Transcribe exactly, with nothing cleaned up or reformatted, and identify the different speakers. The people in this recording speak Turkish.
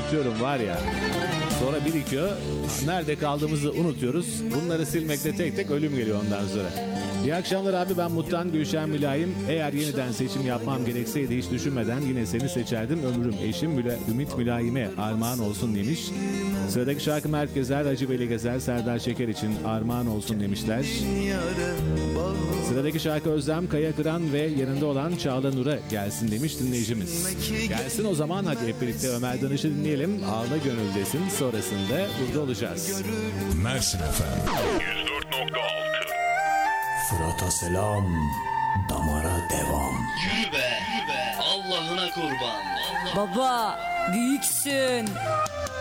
Speaker 1: unutuyorum var ya. Sonra birikiyor. Nerede kaldığımızı unutuyoruz. Bunları silmekte tek tek ölüm geliyor ondan sonra. İyi akşamlar abi, ben Mut'tan Gülşen Mülayim. Eğer yeniden seçim yapmam gerekseydi hiç düşünmeden yine seni seçerdim. Ömrüm eşim Müla, Ümit Mülayim'e armağan olsun demiş. Sıradaki şarkı Mert Gezer, Hacı Veli Gezer, Serdar Şeker için armağan olsun demişler. Sıradaki şarkı Özlem Kaya Kıran ve yanında olan Çağla Nur'a gelsin demiş dinleyicimiz. Gelsin o zaman, hadi hep birlikte Ömer Danış'ı dinleyelim. Ağla gönüldesin, sonrasında burada olacağız.
Speaker 2: Mersin efendim.
Speaker 3: yüz dört nokta altı.
Speaker 4: Fırat'a selam, damara devam.
Speaker 5: Yürü be, yürü be. Allah'ına kurban. Allah...
Speaker 6: Baba büyüksün.